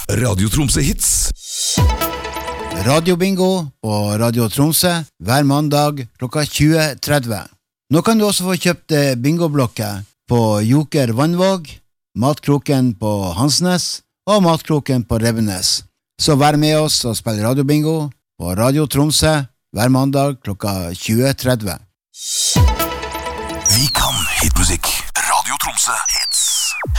Radio Tromsø Hits. Radiobingo på Radio Tromsø hver mandag klokka 20.30. Nå kan du også få kjøpt bingoblokker på Joker Vannvåg, Matkroken på Hansnes og Matkroken på Revenes. Så vær med oss og spill radiobingo på Radio Tromsø hver mandag klokka 20.30. Vi kan hitmusikk. Radio Tromsø Hits.